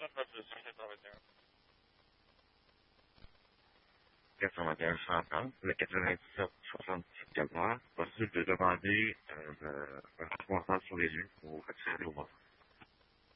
91 130, le 97 67 mois, possible de demander un responsable sur les lieux pour retirer au ventre.